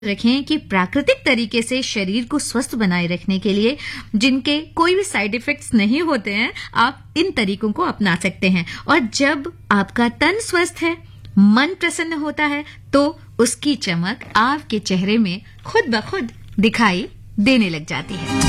रखें कि प्राकृतिक तरीके से शरीर को स्वस्थ बनाए रखने के लिए जिनके कोई भी साइड इफेक्ट्स नहीं होते हैं, आप इन तरीकों को अपना सकते हैं। और जब आपका तन स्वस्थ है, मन प्रसन्न होता है, तो उसकी चमक आपके चेहरे में खुद ब खुद दिखाई देने लग जाती है।